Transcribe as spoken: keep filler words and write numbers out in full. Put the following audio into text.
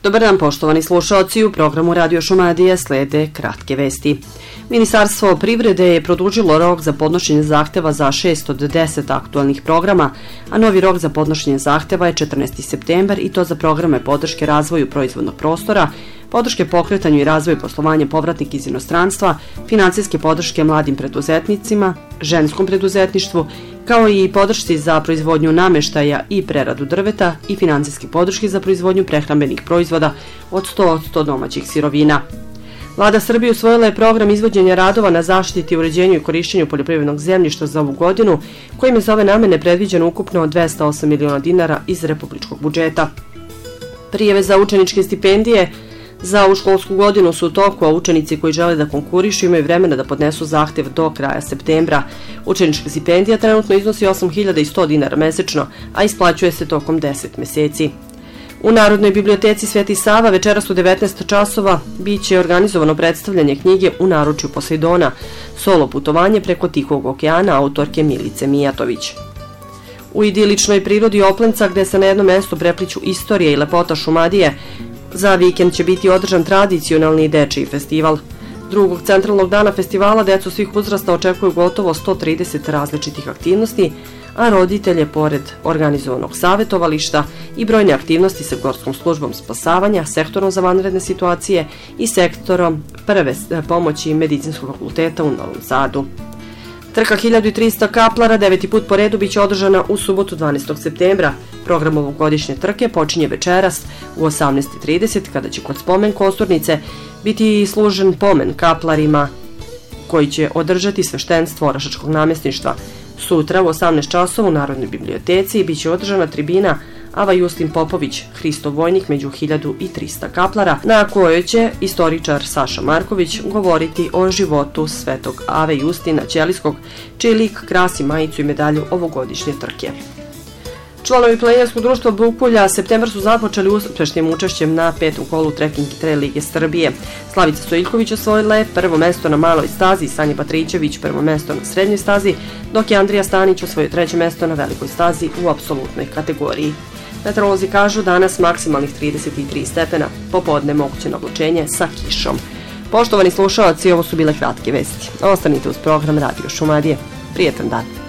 Dobar dan, poštovani slušaoci, u programu Radio Šumadija slede kratke vesti. Ministarstvo privrede je produžilo rok za podnošenje zahteva za šest od deset aktualnih programa, a novi rok za podnošenje zahteva je četrnaesti septembar i to za programe podrške razvoju proizvodnog prostora, podrške pokretanju i razvoju poslovanja povratnika iz inostranstva, financijske podrške mladim preduzetnicima, ženskom preduzetništvu, kao i podršci za proizvodnju nameštaja i preradu drveta i financijske podrške za proizvodnju prehrambenih proizvoda od sto posto domaćih sirovina. Vlada Srbije usvojila je program izvođenja radova na zaštiti, uređenju i korišćenju poljoprivrednog zemljišta za ovu godinu, kojim je za ove namene predviđeno ukupno dvesta osam miliona dinara iz republičkog budžeta. Prijave za učeničke stipendije za ovu školsku godinu su u toku, a učenici koji žele da konkurišu imaju vremena da podnesu zahtev do kraja septembra. Učenička stipendija trenutno iznosi osam hiljada sto dinara mesečno, a isplaćuje se tokom deset meseci. U Narodnoj biblioteci Sveti Sava večeras u devetnaest časova biće organizovano predstavljanje knjige U naručju Posejdona, solo putovanje preko Tihog okeana autorke Milice Mijatović. U idiličnoj prirodi Oplenca, gde se na jednom mestu prepliću istorija i lepota Šumadije, za vikend će biti održan tradicionalni dečiji festival. Drugog centralnog dana festivala decu svih uzrasta očekuju gotovo sto trideset različitih aktivnosti, a roditelje, pored organizovanog savjetovališta i brojne aktivnosti sa Gorskom službom spasavanja, sektorom za vanredne situacije i sektorom prve pomoći Medicinskog fakulteta u Novom Sadu. Trka hiljadu trista kaplara deveti put po redu biće održana u subotu dvanaestog septembra. Program ovogodišnje trke počinje večeras u osamnaest trideset kada će kod spomen kosturnice biti služen pomen kaplarima koji će održati sveštenstvo Orašačkog namjesništva. Sutra u osamnaest časova u Narodnoj biblioteci biće održana tribina Ava Justin Popović, Hristov vojnik među hiljadu trista kaplara, na kojoj će istoričar Saša Marković govoriti o životu svetog Ave Justina Ćelijskog, čiji lik krasi majicu i medalju ovogodišnje trke. Članovi planinarskog društva Bukulja septembar su započeli uspešnim učešćem na petom kolu Trekking i Trail Lige Srbije. Slavica Stojiljković osvojila je prvo mesto na maloj stazi, Sanja Patričević prvo mesto na srednjoj stazi, dok je Andrija Stanić osvojio treće mesto na velikoj stazi u apsolutnoj kategoriji. Meteorolozi kažu danas maksimalnih trideset tri stepena, popodne moguće naglačenje sa kišom. Poštovani slušalci, ovo su bile kratke vesti. Ostanite uz program Radio Šumadije. Prijetan dan.